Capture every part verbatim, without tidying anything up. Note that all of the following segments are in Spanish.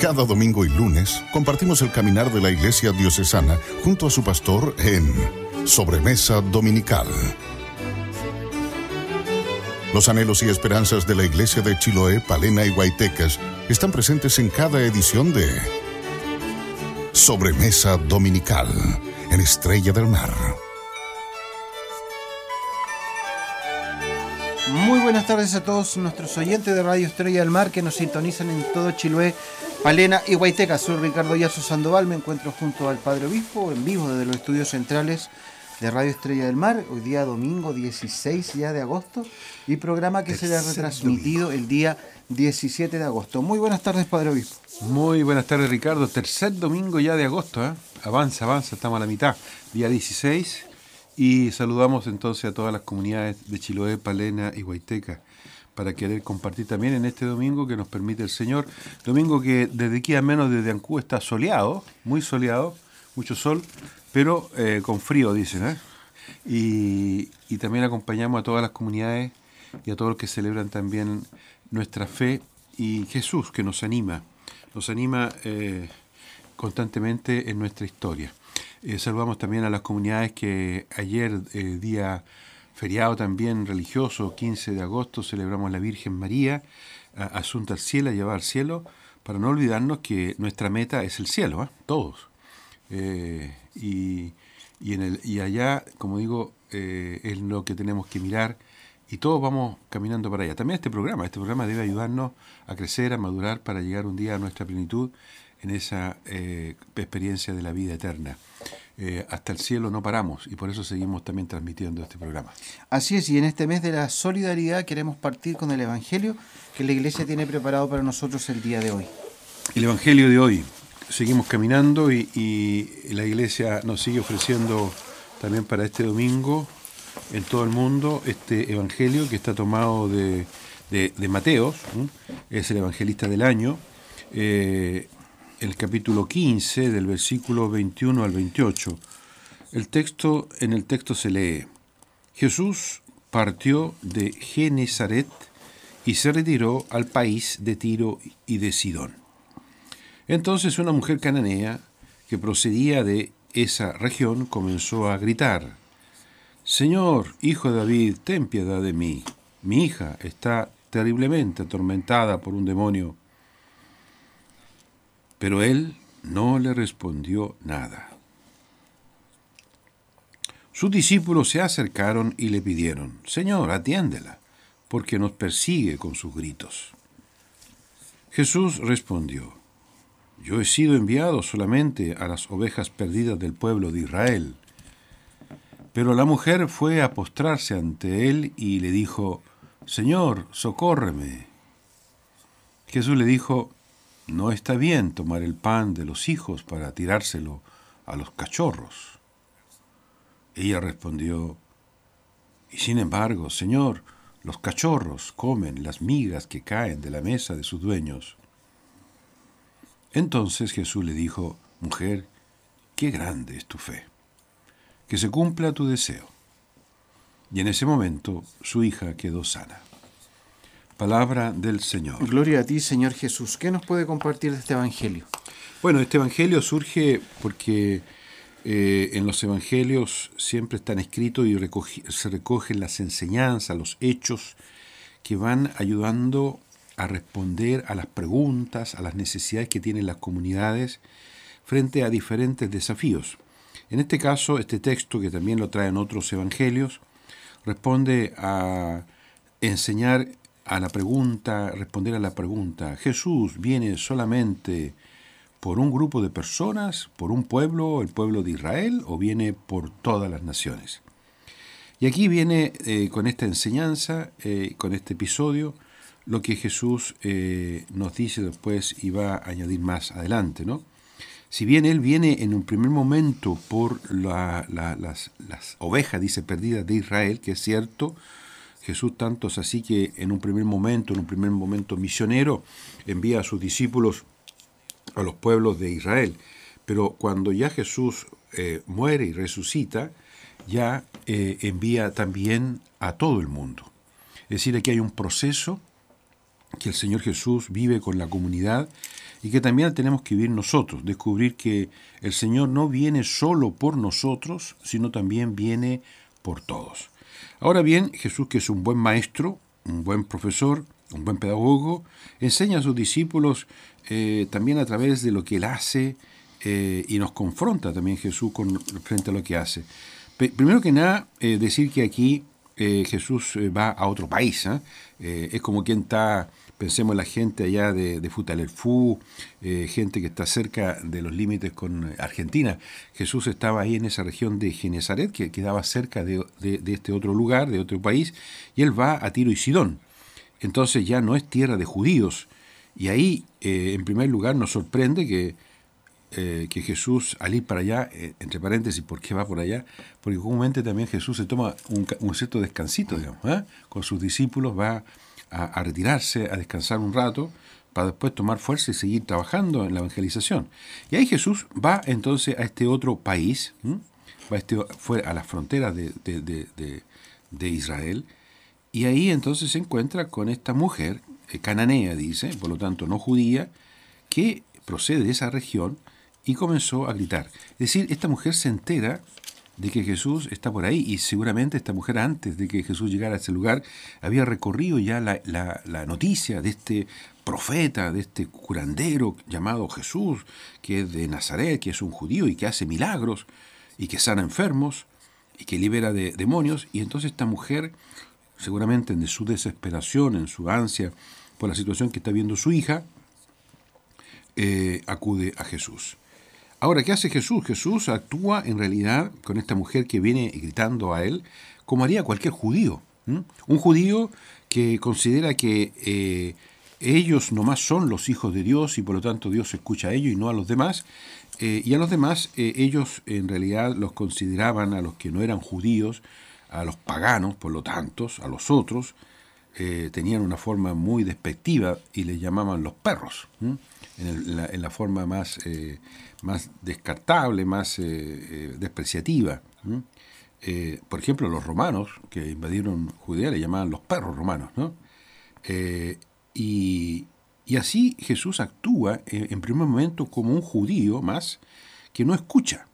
Cada domingo y lunes compartimos el caminar de la Iglesia Diocesana junto a su pastor en Sobremesa Dominical. Los anhelos y esperanzas de la Iglesia de Chiloé, Palena y Guaytecas están presentes en cada edición de Sobremesa Dominical en Estrella del Mar. Muy buenas tardes a todos nuestros oyentes de Radio Estrella del Mar que nos sintonizan en todo Chiloé, Palena y Guaytecas. Soy Ricardo Yazo Sandoval, me encuentro junto al Padre Obispo en vivo desde los estudios centrales de Radio Estrella del Mar, hoy día domingo dieciséis ya de agosto, y programa que será retransmitido el día diecisiete de agosto. Muy buenas tardes, Padre Obispo. Muy buenas tardes, Ricardo. Tercer domingo ya de agosto, ¿eh? Avanza, avanza, estamos a la mitad, día dieciséis, y saludamos entonces a todas las comunidades de Chiloé, Palena y Guayteca para querer compartir también en este domingo que nos permite el Señor. Domingo que desde aquí a menos desde Ancú está soleado, muy soleado, mucho sol, pero eh, con frío, dicen, ¿eh? Y, y también acompañamos a todas las comunidades y a todos los que celebran también nuestra fe y Jesús, que nos anima, nos anima eh, constantemente en nuestra historia. Eh, saludamos también a las comunidades que ayer, eh, día feriado también religioso, quince de agosto, celebramos la Virgen María, a, asunta al cielo, llevada al cielo, para no olvidarnos que nuestra meta es el cielo, ¿eh? Todos. Eh, y, y, en el, y allá, como digo, eh, es lo que tenemos que mirar y todos vamos caminando para allá. También este programa, este programa debe ayudarnos a crecer, a madurar para llegar un día a nuestra plenitud en esa eh, experiencia de la vida eterna. Eh, hasta el cielo no paramos y por eso seguimos también transmitiendo este programa. Así es, y en este mes de la solidaridad queremos partir con el Evangelio que la Iglesia tiene preparado para nosotros el día de hoy. El Evangelio de hoy. Seguimos caminando y, y la Iglesia nos sigue ofreciendo también para este domingo en todo el mundo este Evangelio que está tomado de, de, de Mateo, ¿sí? Es el evangelista del año, eh, el capítulo quince del versículo veintiuno al veintiocho. El texto, en el texto se lee: Jesús partió de Genezaret y se retiró al país de Tiro y de Sidón. Entonces una mujer cananea que procedía de esa región comenzó a gritar: Señor, hijo de David, ten piedad de mí. Mi hija está terriblemente atormentada por un demonio. Pero él no le respondió nada. Sus discípulos se acercaron y le pidieron: Señor, atiéndela, porque nos persigue con sus gritos. Jesús respondió: Yo he sido enviado solamente a las ovejas perdidas del pueblo de Israel. Pero la mujer fue a postrarse ante él y le dijo: Señor, socórreme. Jesús le dijo: No está bien tomar el pan de los hijos para tirárselo a los cachorros. Ella respondió: Y sin embargo, Señor, los cachorros comen las migas que caen de la mesa de sus dueños. Entonces Jesús le dijo: Mujer, qué grande es tu fe. Que se cumpla tu deseo. Y en ese momento su hija quedó sana. Palabra del Señor. Gloria a ti, Señor Jesús. ¿Qué nos puede compartir de este Evangelio? Bueno, este Evangelio surge porque eh, en los Evangelios siempre están escritos y recoge, se recogen las enseñanzas, los hechos que van ayudando a responder a las preguntas, a las necesidades que tienen las comunidades frente a diferentes desafíos. En este caso, este texto, que también lo traen otros evangelios, responde a enseñar a la pregunta, responder a la pregunta: ¿Jesús viene solamente por un grupo de personas, por un pueblo, el pueblo de Israel, o viene por todas las naciones? Y aquí viene eh, con esta enseñanza, eh, con este episodio, lo que Jesús eh, nos dice después y va a añadir más adelante, ¿no? Si bien Él viene en un primer momento por la, la, las, las ovejas, dice, perdidas de Israel, que es cierto, Jesús tanto es así que en un primer momento, en un primer momento misionero, envía a sus discípulos a los pueblos de Israel. Pero cuando ya Jesús eh, muere y resucita, ya eh, envía también a todo el mundo. Es decir, aquí hay un proceso que el Señor Jesús vive con la comunidad y que también tenemos que vivir nosotros, descubrir que el Señor no viene solo por nosotros, sino también viene por todos. Ahora bien, Jesús, que es un buen maestro, un buen profesor, un buen pedagogo, enseña a sus discípulos eh, también a través de lo que Él hace, eh, y nos confronta también Jesús con, frente a lo que hace. P- primero que nada, eh, decir que aquí eh, Jesús eh, va a otro país. ¿eh? Eh, es como quien está, pensemos en la gente allá de, de Futaleufú, eh, gente que está cerca de los límites con Argentina. Jesús estaba ahí en esa región de Genezaret, que quedaba cerca de, de, de este otro lugar, de otro país, y Él va a Tiro y Sidón. Entonces ya no es tierra de judíos. Y ahí, eh, en primer lugar, nos sorprende que, eh, que Jesús, al ir para allá, eh, entre paréntesis, ¿por qué va por allá? Porque comúnmente también Jesús se toma un, un cierto descansito, digamos, ¿eh? Con sus discípulos va a, a retirarse, a descansar un rato, para después tomar fuerza y seguir trabajando en la evangelización. Y ahí Jesús va entonces a este otro país, ¿m? va a, este, fue a las fronteras de, de, de, de, de Israel, y ahí entonces se encuentra con esta mujer, eh, cananea, dice, por lo tanto no judía, que procede de esa región y comenzó a gritar. Es decir, esta mujer se entera de que Jesús está por ahí, y seguramente esta mujer, antes de que Jesús llegara a ese lugar, había recorrido ya la, la, la noticia de este profeta, de este curandero llamado Jesús, que es de Nazaret, que es un judío y que hace milagros, y que sana enfermos, y que libera de demonios. Y entonces esta mujer, seguramente en su desesperación, en su ansia por la situación que está viendo su hija, eh, acude a Jesús. Ahora, ¿qué hace Jesús? Jesús actúa en realidad con esta mujer que viene gritando a él, como haría cualquier judío. ¿Mm? Un judío que considera que eh, ellos nomás son los hijos de Dios y por lo tanto Dios escucha a ellos y no a los demás. Eh, y a los demás eh, ellos en realidad los consideraban, a los que no eran judíos, a los paganos, por lo tanto, a los otros, eh, tenían una forma muy despectiva y les llamaban los perros, ¿m? En, el, en, la, en la forma más, eh, más descartable, más eh, eh, despreciativa. Eh, por ejemplo, los romanos, que invadieron Judea, le llamaban los perros romanos, ¿no? Eh, y, y así Jesús actúa eh, en primer momento como un judío más que no escucha.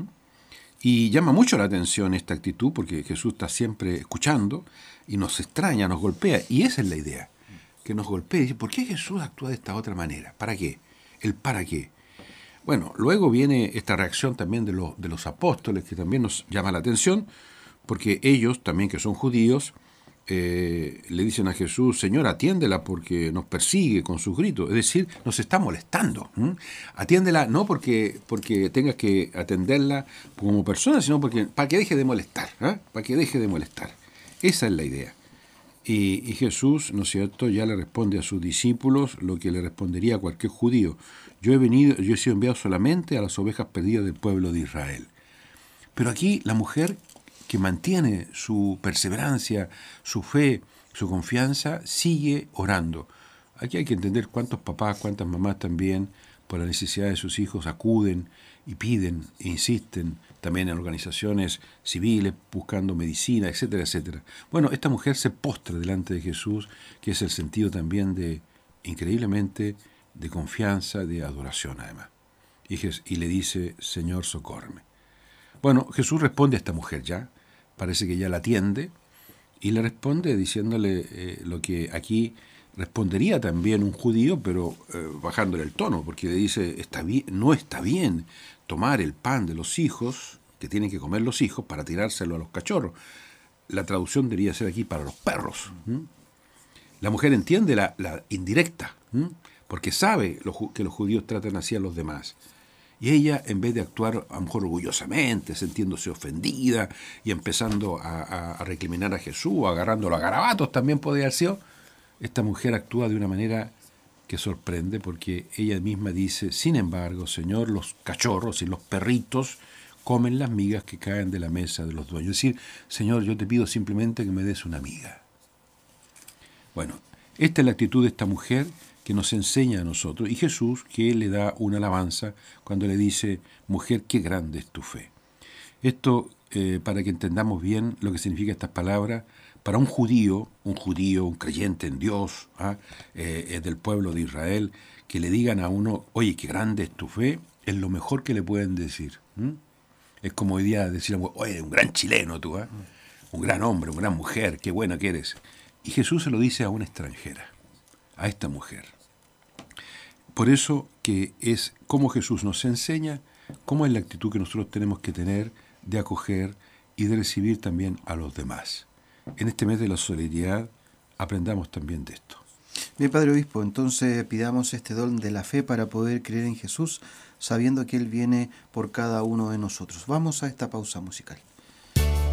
Y llama mucho la atención esta actitud, porque Jesús está siempre escuchando y nos extraña, nos golpea. Y esa es la idea, que nos golpea. Y dice, ¿por qué Jesús actúa de esta otra manera? ¿Para qué? ¿El para qué? Bueno, luego viene esta reacción también de los, de los apóstoles, que también nos llama la atención, porque ellos, también que son judíos, eh, le dicen a Jesús, Señor, atiéndela porque nos persigue con sus gritos. Es decir, nos está molestando. ¿Mm? Atiéndela no porque, porque tengas que atenderla como persona, sino porque para que deje de molestar. ¿eh? Para que deje de molestar. Esa es la idea. Y, y Jesús, ¿no es cierto?, ya le responde a sus discípulos lo que le respondería a cualquier judío. Yo he venido, yo he sido enviado solamente a las ovejas perdidas del pueblo de Israel. Pero aquí la mujer, que mantiene su perseverancia, su fe, su confianza, sigue orando. Aquí hay que entender cuántos papás, cuántas mamás también, por la necesidad de sus hijos, acuden y piden e insisten, también en organizaciones civiles, buscando medicina, etcétera, etcétera. Bueno, esta mujer se postra delante de Jesús, que es el sentido también de, increíblemente, de confianza, de adoración además. Y, y le dice, Señor, socórreme. Bueno, Jesús responde a esta mujer ya, parece que ya la atiende, y le responde diciéndole eh, lo que aquí respondería también un judío, pero eh, bajándole el tono, porque le dice, está bien, no está bien tomar el pan de los hijos, que tienen que comer los hijos, para tirárselo a los cachorros. La traducción debería ser aquí para los perros. ¿Mm? La mujer entiende la, la indirecta, ¿Mm? porque sabe lo, que los judíos tratan así a los demás. Y ella, en vez de actuar a lo mejor orgullosamente, sintiéndose ofendida y empezando a, a, a recriminar a Jesús, agarrándolo a garabatos, también podría haber sido, esta mujer actúa de una manera que sorprende, porque ella misma dice, sin embargo, Señor, los cachorros y los perritos comen las migas que caen de la mesa de los dueños. Es decir, Señor, yo te pido simplemente que me des una miga. Bueno, esta es la actitud de esta mujer que nos enseña a nosotros, y Jesús, que le da una alabanza cuando le dice, mujer, qué grande es tu fe. Esto, eh, para que entendamos bien lo que significa estas palabras, Para un judío, un judío, un creyente en Dios, ¿ah? eh, es del pueblo de Israel, que le digan a uno, oye, qué grande es tu fe, es lo mejor que le pueden decir. ¿m? Es como hoy día decir, oye, un gran chileno tú, ¿eh? un gran hombre, una gran mujer, qué buena que eres. Y Jesús se lo dice a una extranjera, a esta mujer. Por eso que es como Jesús nos enseña cómo es la actitud que nosotros tenemos que tener de acoger y de recibir también a los demás. En este mes de la solidaridad aprendamos también de esto. Bien, Padre Obispo, entonces pidamos este don de la fe para poder creer en Jesús, sabiendo que Él viene por cada uno de nosotros. Vamos a esta pausa musical.